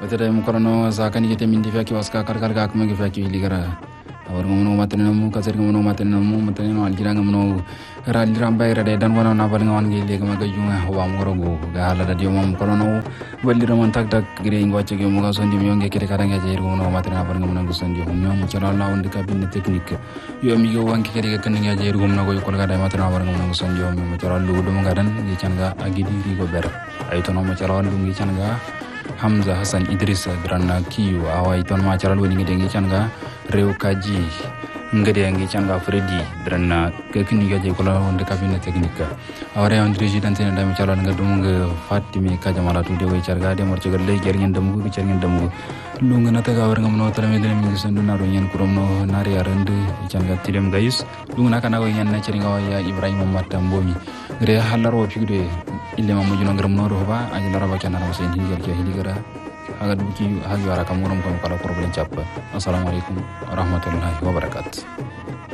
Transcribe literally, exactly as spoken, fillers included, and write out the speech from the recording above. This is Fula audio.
Betere mukorono zakani kete mindi faki waska karkar gak magi faki ligara. Awar ngono matene namu kasar ngono matene namu matene no aljira ngono ral rambai rade dan wana na bal ngon gi lega maga junga hawa ngoro go ga hala da dio mom korono walli raman tak tak gire ngo acce ge mo ga sondi mi yonge kete kadanga je ngono matene na bal ngono sondi hum nyom ci la on de cabine technique yo mi go wanki kete ga kananga je ngono go ko ga da matene na bal ngono sondi hum mi ci lu do mo ga dan gi canga agidi ri go ber ay to no mo ci lu ngi canga Hamza Hassan Idrissa Drana Kiyu awai ton ma charal woni ngede ngi canga rew kaji ngede ngi canga Freddy Drana ke kini gaje ko la on de cabinet technique awre on dirigi dan ten dami charal nga dum nga Fatimi kaja mala tu de way charga de mor cegal lay ger ngeen dem ko cer ngeen dem lu nga nata ga war nga mo tala me de mi sandu na do ñen kurom no nari arande canga tilem gayus lu nga kana ko ñen na ceri nga ya Ibrahima Matta Mbomi re halaro figde ille ma mujuno ngram no do ba aji laraba kana na sen hilgal ke hiligara aga duki hagi wara kam worom ko kala problem cappa assalamu alaikum warahmatullahi wabarakatuh